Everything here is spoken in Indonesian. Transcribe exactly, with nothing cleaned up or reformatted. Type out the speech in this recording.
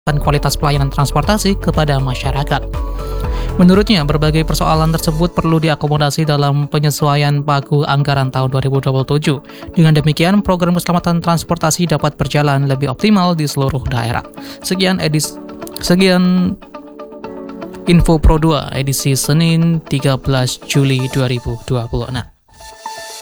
meningkatkan kualitas pelayanan transportasi kepada masyarakat. Menurutnya, berbagai persoalan tersebut perlu diakomodasi dalam penyesuaian pagu anggaran tahun dua ribu dua puluh tujuh. Dengan demikian, program keselamatan transportasi dapat berjalan lebih optimal di seluruh daerah. Sekian edis, sekian Info Pro dua edisi Senin tiga belas Juli dua ribu dua puluh enam.